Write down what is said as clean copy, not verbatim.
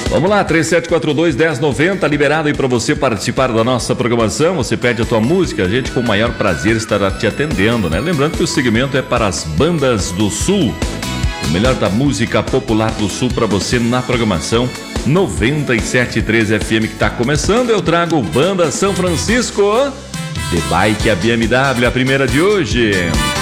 Vamos lá, 3742-1090, liberado aí para você participar da nossa programação. Você pede a tua música, a gente com o maior prazer estará te atendendo, né? Lembrando que o segmento é para as bandas do Sul. O melhor da música popular do Sul para você na programação 97.3 FM que está começando. Eu trago Banda São Francisco, The Bike, a BMW, a primeira de hoje.